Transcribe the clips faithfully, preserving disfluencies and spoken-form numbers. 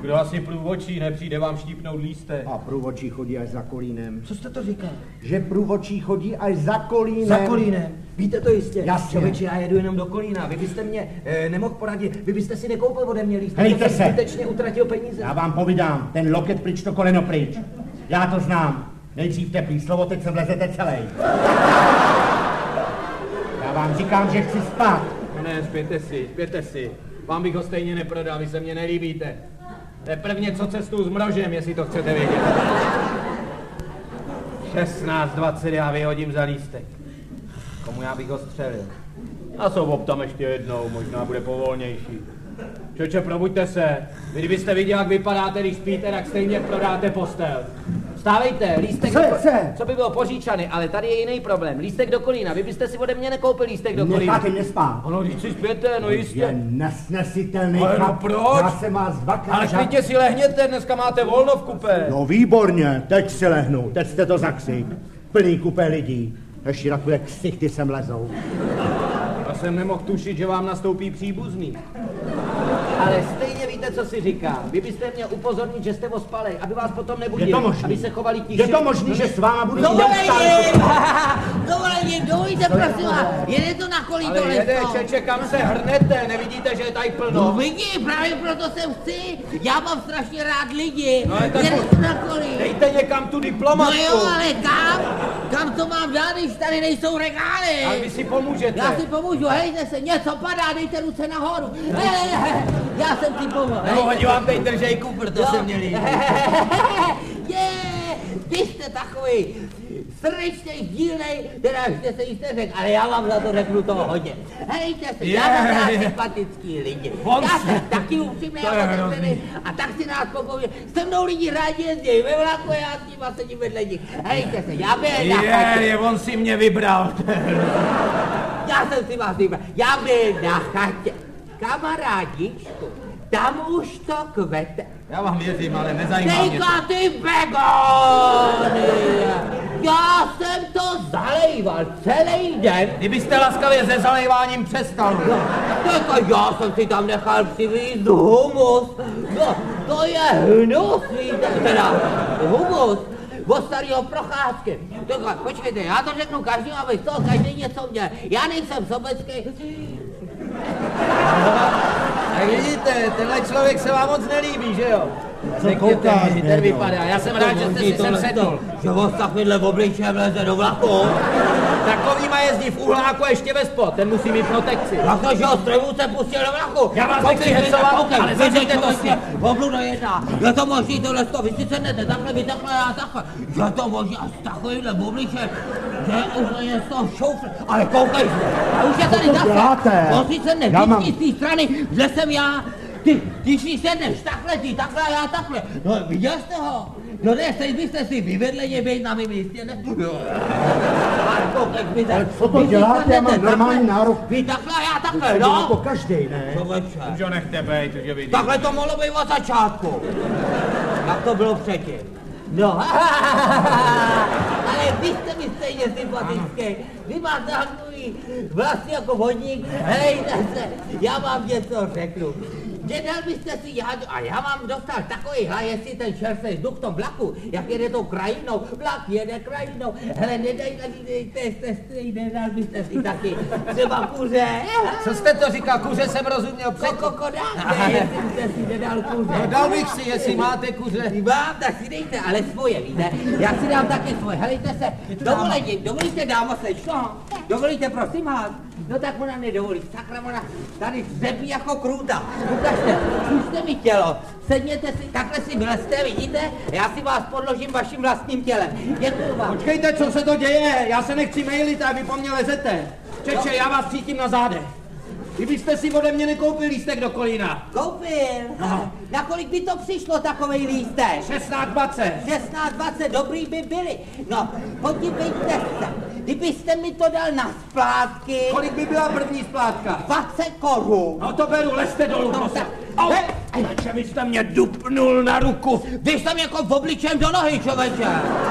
Kdo asi průvočí, nepřijde vám štípnout lístek. A průvočí chodí až za Kolínem. Co jste to říkal? Že průvočí chodí až za Kolínem. Za Kolínem? Víte to jistě? Jasně. Člověče, já jedu jenom do Kolína. Vy byste mě eh, nemohl poradit, vy byste si nekoupil ode mě lístek. Hejte se. Zbytečně utratil peníze. Já vám povídám, ten loket pryč, to koleno pryč. Já to znám. Nejdřív teplý slovo, teď se vlezete celý. Já vám říkám, že chci spát. No ne, zpěte si, zpěte si. Vám bych ho stejně neprodal, vy se mně nelíbíte. To je prvně co cestu s mrožem, jestli to chcete vědět. šestnáct dvacet já vyhodím za lístek. Komu já bych ho střelil? A jsou tam ještě jednou, možná bude povolnější. Čoče, probuďte se. Vy kdybyste viděl, jak vypadáte, když spíte, tak stejně prodáte postel. Vstávejte, lístek Co, do... co? Co by bylo poříčany, ale tady je jiný problém. Lístek do Kolína, vy byste si ode mě nekoupil lístek do Kolína. Necháte mě spát. Ano, když si spěte, no jistě. Je nesnesitelný. Ale no proč? Já jsem vás dvakrát... Ale klidně si lehněte, dneska máte volno v kupé. No výborně, teď si lehnu, teď jste to zakřik. Plný kupé lidí. Ještě takové ksichty sem lezou. Já jsem nemohl tušit, že vám nastoupí příbuzný. Ale stejně víte, co si říká. Vy byste měl upozornit, že jste ospalej, aby vás potom nebudil. Je to možný. Aby se chovali tiše. Je to možný, že s váma budu Dovolením! Dovolením, dovolíte, prosím vás. Jede to na kolí to Ale jede, lesko. čeče, kam se hrnete? Nevidíte, že je tady plno? No vidím, právě proto jsem chci. Já mám strašně rád lidi. No, ale tak Jede mu- to na kolí. Dejte někam tu No diplomatku. jo, ale kam? Kam to mám dát, když tady nejsou regály? Ale vy si pomůžete. Já si pomůžu, hejte se, něco padá, dejte ruce nahoru. Hele, já jsem si pomohl. No, oni vám teď držej kufr, to se mě líbí. Je, vy jste takový srdečnej, dílnej, teda ještě se jste řekl, ale já vám za to řeknu toho hodně. Hejte se, já mám rád sympatický lidi. On Já se- jsem taky upřímný To je a hrozný. otevřený a tak si nás pokouje. Se mnou lidi rádi jezdí ve vlaku, já s nima sedím vedle nich. Hejte se, já byl na Je, chatě. je, on si mě vybral. Já jsem si vás vybral. Já byl na chatě. Kamarádičku, tam už to kvete. Já vám věřím, ale nezajímá mě to. Tejka ty begony! Já jsem to zalejval celý den. Kdybyste laskavě se zalejváním přestal. Tejka, já jsem si tam nechal přivízt humus. No, to je hnus, víte, teda humus. Od starého Procházky. Tejka, počkejte, já to řeknu každému, aby z toho každý něco měl. Já nejsem sobecký. Tak vidíte, tenhle člověk se vám moc nelíbí, že jo? Co Řekněte koukáš, mi, ten Beno? vypadá. Já jsem rád, že jste si sem sedl. Že vás takovýhle obličejem leze do vlaku. Takovýma jezdí v uhláku a ještě ve spod, ten musí mít protekci. Jakože ho strojů se pustil do vlaku. Já vás nechci hecovat, ale zařiďte to s ním. Obluda jedna. Je to možný tohle to, vy si sednete takhle, vy takhle, já takhle. Je to možný a s takovýmhle obličejem, že úplně z toho šoufl. Ale koukej se, a už je tady to zase. děláte? On si sedne Já mám- vždycky z té strany, že jsem já. Ty, ty si sedneš takhle, ty takhle, já takhle. No viděl jste ho? No ne, teď byste si vyvedleně být na mým místě, ne? Marko, jak vy tak... Ale co to vy si děláte? Já sednete mám normální takhle, nárok. Vy takhle, já takhle, To no. jako každý, ne? Člověče. Už ho nechte bejt, že vidíte. Takhle to mohlo být od začátku. Jak to bylo předtím. No, ale vy jste mi stejně sympatický. Vy máte takový vlastně jako vodník. Hejte se, já vám něco řeknu. Nedal byste si jádu, a já vám dostal takový hla, jestli ten čerstvý vzduch v tom vlaku, jak jede tou krajinou, vlak jede krajinou, hele, nedej tady, dejte, jste stejný, nedal byste si taky třeba kuře. Co jste to říkal, kuře jsem rozuměl Co před... kokodáte, jestli byste si nedal kuře. No, dal bych si, jestli máte kuře. Mám, tak si dejte, ale svoje, víte? Já si dám také svoje. Helejte se, dovolíte, dovolíte, dámo, slečno? Dovolíte, prosím vás? No tak ona nedovolí, sakra, ona tady zřepí jako krůta. Ukažte, zkuste mi tělo, sedněte si, takhle si vylezte, vidíte? Já si vás podložím vaším vlastním tělem. Děkuju vám. Počkejte, co se to děje? Já se nechci mailit a vy po mně lezete. Čeče, já vás cítím na zádech. Kdybyste si ode mě nekoupil lístek do Kolína. Koupil. No. Na kolik by to přišlo, takovej lístek? šestnáct dvacet. šestnáct dvacet, dobrý by byli. No, podívejte se, kdybyste mi to dal na splátky, Kolik by byla první splátka? dvacet korun. No to beru, lezte dolů, No, prosím. tak. Au! Hej. Čeče, vy jste mě dupnul na ruku. Vy jste mě jako v obličem do nohy, člověče.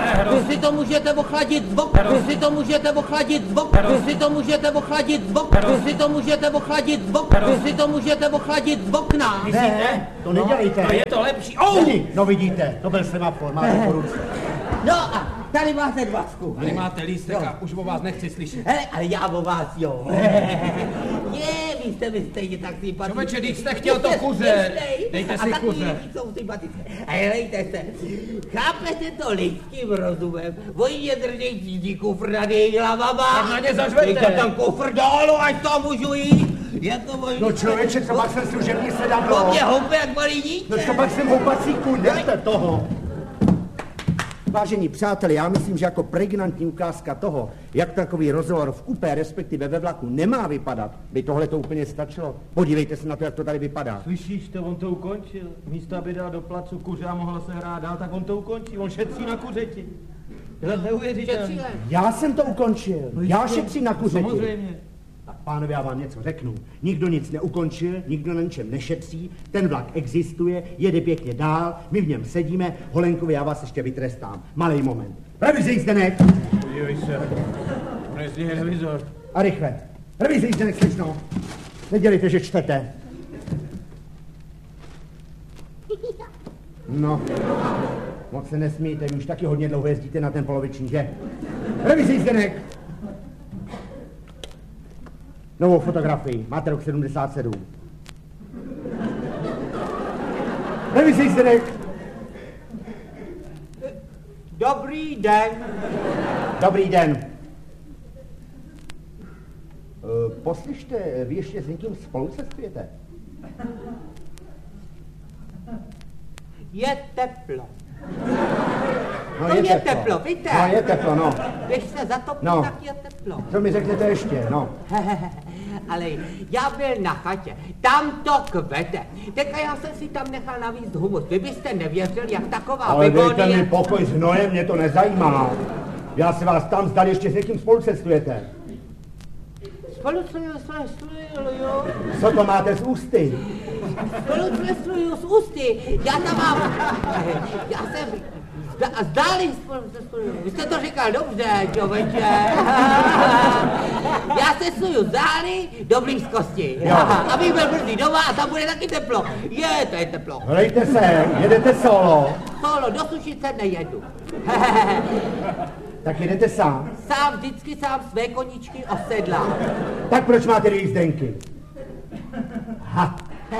Vy si to můžete ochladit z boku, vy si to můžete ochladit z boku, vy si to můžete ochladit z boku, vy si to můžete ochladit z boku, vy si to můžete ochladit z okna. Ne, to nedělejte. No je to lepší. Oh! No vidíte, to byl semafor, máte po ruce. No a tady máte dvacku. Tady máte lístek a už o vás nechci slyšet. Hele, ale já o vás, jo. Je, vy jste mi stejně tak sympatický. Čověče, když jste chtěl to kuře, dejte si kuře. A jsou sympatické. A helejte se, chápete to lidským rozumem? Oni mě držej cídí kufr nad její hlavama. Tak na ně zažvete. Dejte tam kufr dolů, ať to můžu jít. Je to možný. No člověče, co pak jsem služební To sedadlo? mě houpe jak malý dítě. No co pak jsem houpacíku, nechte toho. Vážení přátelé, já myslím, že jako pregnantní ukázka toho, jak takový rozhovor v kupé, respektive ve vlaku, nemá vypadat, by tohle to úplně stačilo. Podívejte se na to, jak to tady vypadá. Slyšíš to, on to ukončil. Místo, aby dal do placu kuře a mohl se hrát dál, tak on to ukončí. On šetří na kuřeti. To je neuvěřitelné. Já jsem to ukončil. Já šetřím na kuřeti. Samozřejmě. Tak pánové, já vám něco řeknu. Nikdo nic neukončil, nikdo na ničem nešetří, ten vlak existuje, jede pěkně dál, my v něm sedíme, Holenkovi, já vás ještě vytrestám. Malej moment. Revize jízdenek! Podívej se. On jezdí televizor. A rychle. Revize jízdenek, slyšno. Nedělejte, že čtete. No, moc se nesmíte, vy už taky hodně dlouho jezdíte na ten poloviční, že? Revize jízdenek! Novou fotografii, máte rok sedmdesát sedm. Revize jízdenek! Dobrý den. Dobrý den. Uh, poslyšte, vy ještě s někým spolu cestujete? Je teplo. No, To je teplo, víte? No je teplo, no. Když se zatopí, No. tak je teplo. Co mi řeknete ještě, no. Ale já byl na chatě, tam to kvete. Teďka já jsem si tam nechal navíc humus. Vy byste nevěřil, jak taková Ale dejte mi begonie... pokoj s hnojem, mě to nezajímá. Já se vás tam zdali, ještě s někým spolu cestujete. Spolucestuju, spolucestuju, jo. Co to máte z ústy? Spolucestuju z ústy. Já tam mám... Já jsem... Zda, zdáli spolucestuju. Vy jste to říkal dobře, člověče. Já cestuju zdáli do blízkosti. Jo. Abych byl brzy doma a tam bude taky teplo. Je, to je teplo. Hlejte se, jedete solo. Solo, do Sušice nejedu. Tak jedete sám. Sám vždycky sám své koníčky osedlám. Tak proč máte dvě jízdenky? Ha.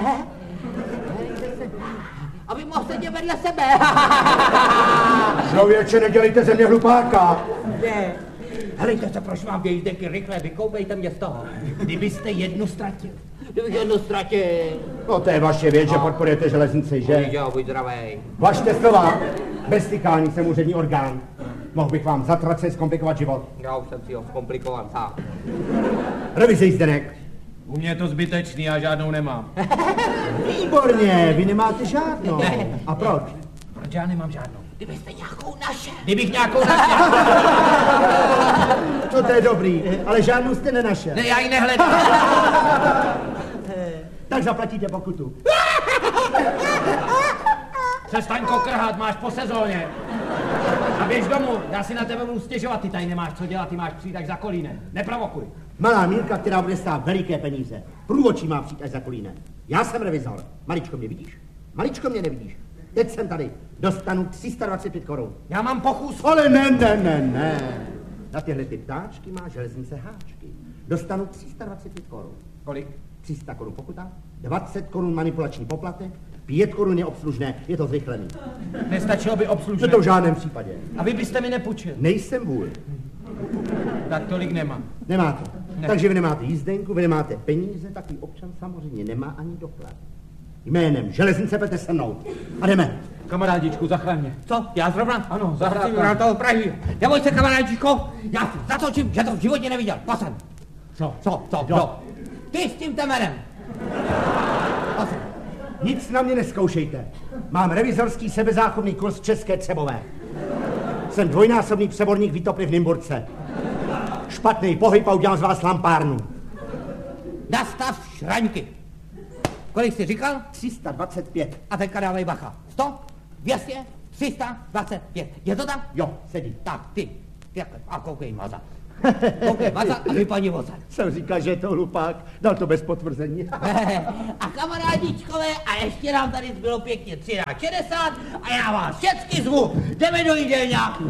Aby mohl sedět vedle sebe. Člověče, nedělejte ze mě hlupáka. Ne. Helejte se, proč mám dvě jízdenky, rychle, vykoupejte mě z toho. Kdybyste jednu ztratil. Kdybych jednu ztratil. No to je vaše věc, že podporujete železnici, že? Jo, buď zdravej. Vašte slova. Bez stykání jsem úřední orgán. Mohl bych vám zatraceně zkomplikovat život. Já už jsem si ho zkomplikoval sám. Revize jízdenek. U mě je to zbytečný, já žádnou nemám. Výborně, vy nemáte žádnou. A proč? Proč já nemám žádnou? Kdybyste nějakou našel. Kdybych nějakou našel. No to je dobrý, ale žádnou jste nenašel. Ne, já ji nehledám. Tak zaplatíte pokutu. Přestaň kokrhat, máš po sezóně. A běž domů, já si na tebe budu stěžovat, ty tady nemáš co dělat, ty máš přijít až za Kolínem. Neprovokuj. Malá Mírka, která bude stát veliké peníze. Průvočí má přijít až za Kolínem. Já jsem revizor. Maličko mě vidíš? Maličko mě nevidíš. Teď jsem tady. Dostanu tři sta dvacet pět korun. Já mám pochůz. Ale ne, ne, ne, ne. Na tyhle ty ptáčky má železnice háčky. Dostanu tři sta dvacet pět korun. Kolik? tři sta korun pokuta, dvacet korun manipulační poplatek, pět korun je obslužné, je to zrychlený. Nestačilo by No obslužné. to v žádném případě. A vy byste mi nepůjčil. Nejsem vůl. Tak tolik nemám. Nemáte. Ne. Takže vy nemáte jízdenku, vy nemáte peníze, takový občan samozřejmě nemá ani doklad. Jménem železnice pojďte se mnou. A jdeme. Kamarádičku, zachraň mě. Co? Já zrovna? Ano, Zahrát zahrádka. na toho Prahy. Neboj se, kamarádičko, já si zatočím, že to v životě neviděl. Posem. Co? Co? Co? Jo. Co? Ty s tím temerem. Posem. Nic na mě neskoušejte. Mám revizorský sebezáchovný kurz České Třebové. Jsem dvojnásobný přeborník výtopy v Nymburce. Špatný pohyb a udělám z vás lampárnu. Nastav šraňky. Kolik jsi říkal? tři sta dvacet pět. A teďka dávej bacha. sto, dvě stě, tři sta dvacet pět. Je to tak? Jo, sedí. Tak, ty. Takhle. A koukej, mazat. Koukej, mazat a vypadni vozat. Jsem říkal, že je to hlupák, dal to bez potvrzení. A kamarádičkové, a ještě nám tady zbylo pěkně třináct šedesát a já vás všechny zvu. Jdeme do jídelňáku.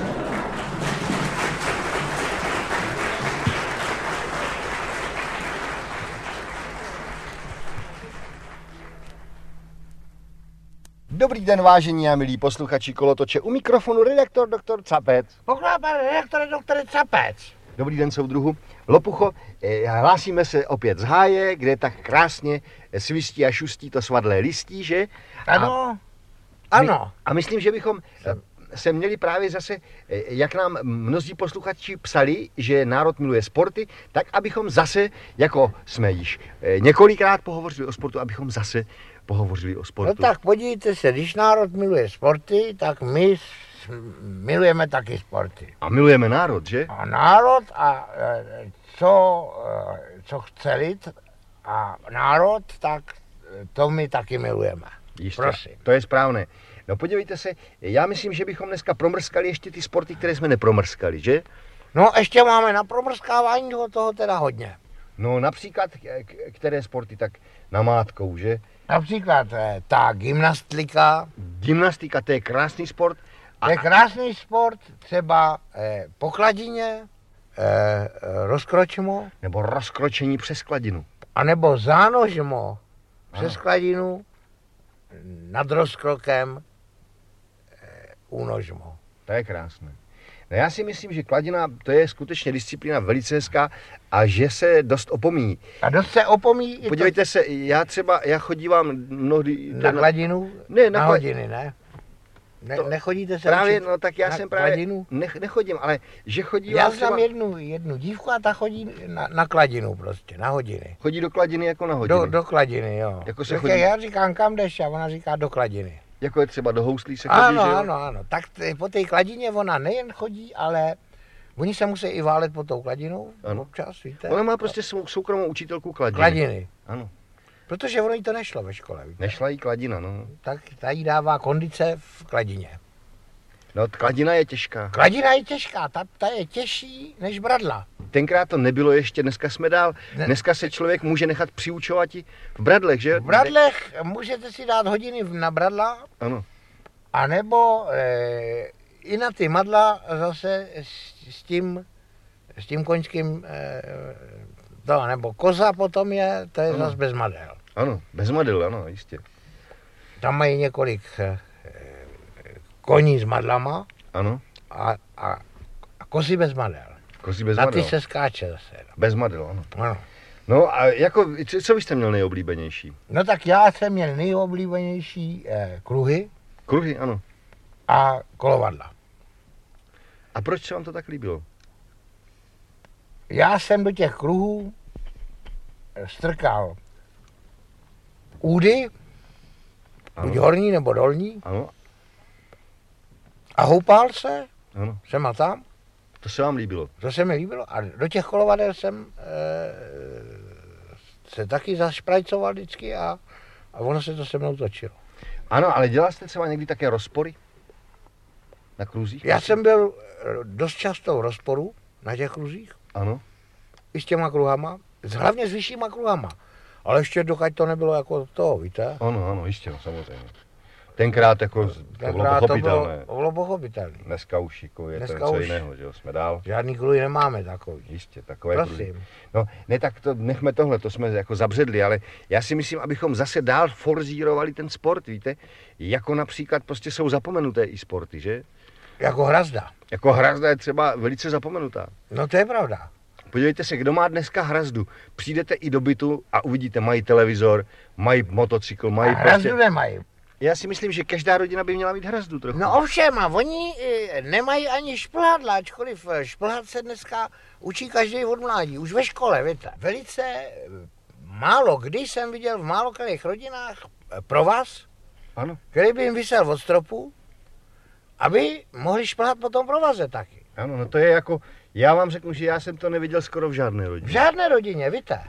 Dobrý den, vážení a milí posluchači Kolotoče, u mikrofonu redaktor doktor Capec. Pokládá pan redaktore doktore Capec. Dobrý den, soudruhu. Lopucho, eh, hlásíme se opět z háje, kde tak krásně svistí a šustí to svadlé listí, že? Ano, A, my, ano. a myslím, že bychom se měli právě zase, eh, jak nám mnozí posluchači psali, že národ miluje sporty, tak abychom zase, jako jsme již eh, několikrát pohovořili o sportu, abychom zase pohovořili o sportu. No tak podívejte se, když národ miluje sporty, tak my s- milujeme taky sporty. A milujeme národ, že? A národ a e, co, e, co chce lid a národ, tak e, to my taky milujeme. Jistě, Prosím. to je správné. No podívejte se, já myslím, že bychom dneska promrskali ještě ty sporty, které jsme nepromrskali, že? No ještě máme na promrskávání toho, toho teda hodně. No například, k- k- které sporty, tak namátkou, že? Například e, ta gymnastika, Gymnastika, to je krásný sport. A, to je krásný sport, třeba e, po kladině, e, e, rozkročmo, nebo rozkročení přes kladinu. anebo zánožmo přes kladinu, nad rozkrokem, e, únožmo. To je krásné. No já si myslím, že kladina, to je skutečně disciplína velice hezká a že se dost opomíjí. A dost se opomíjí i Podívejte se, já třeba, já chodívám mnohdy... to na kladinu, Ne, na na kla- hodiny, ne? Ne, To- nechodíte se Právě, učit no tak já na jsem právě, kladinu? nech, nechodím, ale že chodí Já znám jednu, jednu dívku a ta chodí na, na kladinu prostě, na hodiny. chodí do kladiny jako na hodiny. Do, do kladiny, jo. Jako se Tak chodí- Já říkám, kam jdeš? A ona říká, do kladiny. Jako je třeba do houslí se chodí, Ano, že jo? ano, ano. Tak t- po té kladině ona nejen chodí, ale oni se musí i válet pod tou kladinou Ano. občas, víte? Ona má prostě svou soukromou učitelku kladiny. Kladiny. Ano, Protože ono jí to nešlo ve škole, víte? nešla jí kladina, no. Tak ta jí dává kondice v kladině. No, kladina je těžká. Kladina je těžká, ta, ta je těžší než bradla. Tenkrát to nebylo ještě, dneska jsme dál. Ne. Dneska se člověk může nechat přiučovat i v bradlech, že? V bradlech můžete si dát hodiny na bradla, Ano, anebo e, i na ty madla zase s, s tím, s tím koňským, e, to, nebo koza potom je, to je Ano. zase bez madel. ano, bez madel, ano, jistě. Tam mají několik e, koní s madlama Ano, a, a, a kozy bez madel. kozy bez Na madel. ty se skáče zase. Bez madel, ano. Ano. No a jako, co- co byste měl nejoblíbenější? No tak já jsem měl nejoblíbenější e, kruhy Kruhy, ano. a kolovadla. A proč se vám to tak líbilo? Já jsem do těch kruhů strkal údy, Ano, buď horní nebo dolní, ano, a houpal se, ano. sem a tam, To se vám líbilo. to se mi líbilo. A do těch kolovadel jsem e, se taky zašprajcoval vždycky a, a ono se to se mnou točilo. Ano, ale dělal jste třeba někdy také rozpory? Na kruzích? Já jsem byl eh, dost často v rozporu na těch kruzích, Ano, i s těma kruhama, hlavně s vyššíma kruhama. Ale ještě dokud to nebylo jako to, víte? ano, ano, jistě, no, samozřejmě. Tenkrát jako to bylo Tenkrát to pochopitelné. bylo, bylo pochopitelné. Dneska už jako je to Dneska něco už. jiného, že jo, jsme dál. Žádný kruhy nemáme takový. Jistě, takové kruhy. Prosím. No, ne, tak to nechme tohle, to jsme jako zabředli, ale já si myslím, abychom zase dál forzírovali ten sport, víte, jako například prostě jsou zapomenuté i sporty, že? Jako hrazda. Jako hrazda je třeba velice zapomenutá. No to je pravda. Podívejte se, kdo má dneska hrazdu. Přijdete i do bytu a uvidíte, mají televizor, mají motocykl, mají A hrazdu prostě... nemají. Já si myslím, že každá rodina by měla mít hrazdu trochu. No ovšem, a oni e, nemají ani šplhadla, ačkoliv e, šplhat se dneska učí každý od mládí, už ve škole, víte. Velice e, málo kdy jsem viděl v málo kterých rodinách e, provaz, Ano, který by jim visel od stropu, aby mohli šplhat po tom provaze taky. ano, no to je jako, já vám řeknu, že já jsem to neviděl skoro v žádné V rodině. žádné rodině, víte.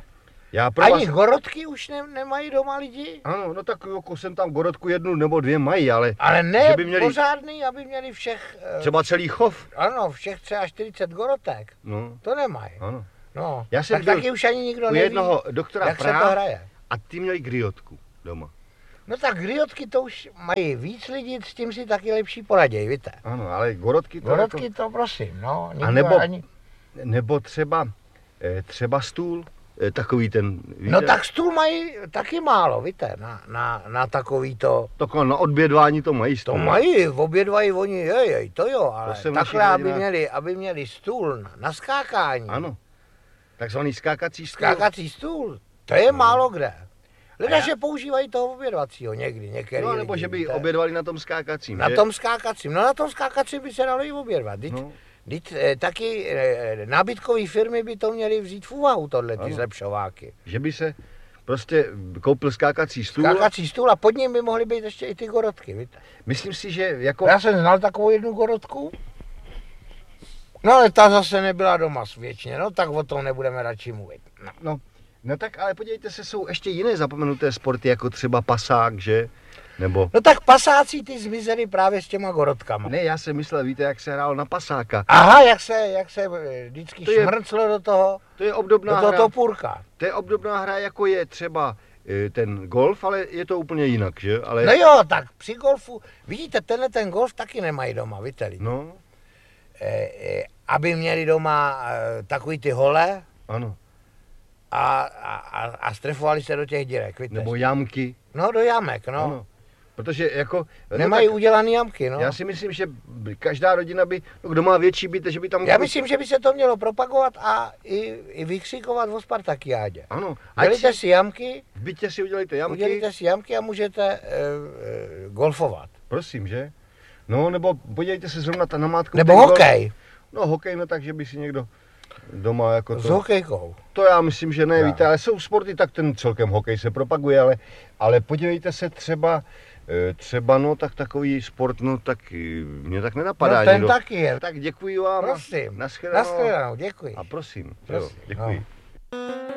Já pro Ani vás... gorodky už ne, nemají doma lidi? Ano, no tak jako jsem tam gorotku jednu nebo dvě mají, ale... Ale ne že by měli... pořádný, aby měli všech... Třeba celý chov. Ano, všech třeba čtyřicet gorotek. No. To nemají. Ano. No, Já jsem tak byl taky už ani nikdo u neví, jednoho doktora jak se Praha to hraje. a ty měli griotku doma. No tak griotky to už mají víc lidí, s tím si taky lepší poraděj, víte. Ano, ale gorotky to Gorotky jako... to prosím, no. A nebo, ani... nebo třeba, eh, třeba stůl, eh, takový ten, víte? No tak stůl mají taky málo, víte, na, na, na takový to... Takhle na odbědvání to mají stůl. To mají, obědvají oni, jej, jej, to jo, ale jsem takhle, našich aby rodinách- měli, aby měli stůl na, na skákání. Ano, takzvaný skákací stůl. Skákací stůl, to je málo kde. Lidé, já- že používají toho obědvacího někdy, některý No, nebo lidi, že by víte. obědvali na tom skákacím, Na že? tom skákacím, no na tom skákacím by se dalo i obědvat. Vždyť, No. vždyť, eh, taky eh, nábytkové firmy by to měly vzít v úvahu, tohle, ty Ano. zlepšováky. Že by se prostě koupil skákací stůl. Skákací stůl a pod ním by mohly být ještě i ty gorotky, víte. Myslím si, že jako... Já jsem znal takovou jednu gorotku, no ale ta zase nebyla doma věčně, no tak o tom nebudeme radši mluvit. No. No, no tak ale podívejte se, jsou ještě jiné zapomenuté sporty, jako třeba pasák, že? Nebo... no tak pasáci ty zmizely právě s těma gorotkama. Ne, já jsem myslel, víte, jak se hrál na pasáka. Aha, jak se, jak se eh, vždycky To je- šmrclo do toho, To je do obdobná toho hra. topůrka. To je obdobná hra, jako je třeba eh, ten golf, ale je to úplně jinak, že? Ale... No jo, tak při golfu, vidíte, tenhle ten golf taky nemají doma, víte lidi. No, E, e, aby měli doma e, takový ty hole ano. a, a, a, a strefovali se do těch dírek, víte. Nebo jamky. No do jamek, no. Ano. Protože jako... Nemají no, tak udělaný jamky, no. já si myslím, že každá rodina by, no, kdo má větší byt, že by tam... Já myslím, že by se to mělo propagovat a i, i vykřikovat o Spartakiádě. Ano. Ať Udělejte si, si jamky, v bytě si udělejte jamky. udělejte si jamky a můžete e, e, golfovat. Prosím, že? No, nebo podívejte se zrovna ta namátku. Nebo ten hokej, Golf. No, hokej, no tak, že by si někdo doma jako s to... hokejkou. To já myslím, že ne, Já. víte, ale jsou sporty, tak ten celkem hokej se propaguje, ale, ale podívejte se třeba, eh, třeba no, tak takový sport, no tak eh, mě tak nenapadá No ten nikdo. taky je. Tak děkuji vám. Prosím. Naschledanou. Naschledanou, děkuji. A prosím, Prosím, jo, děkuji. no.